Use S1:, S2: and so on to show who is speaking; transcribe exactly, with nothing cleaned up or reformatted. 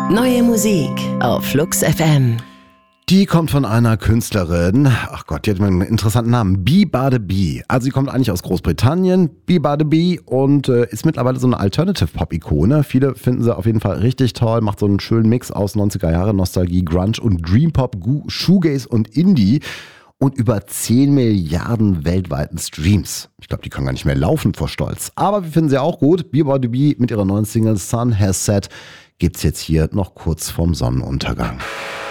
S1: Neue Musik auf Flux F M.
S2: Die kommt von einer Künstlerin, ach Gott, die hat einen interessanten Namen, Biba the Bee. Also sie kommt eigentlich aus Großbritannien, Biba the Bee, und äh, ist mittlerweile so eine Alternative-Pop-Ikone. Viele finden sie auf jeden Fall richtig toll, macht so einen schönen Mix aus neunziger Jahre Nostalgie, Grunge und Dream-Pop, Shoegaze und Indie. Und über zehn Milliarden weltweiten Streams. Ich glaube, die können gar nicht mehr laufen vor Stolz. Aber wir finden sie auch gut. Biba the Bee mit ihrer neuen Single Sun Has Set gibt's jetzt hier noch kurz vorm Sonnenuntergang.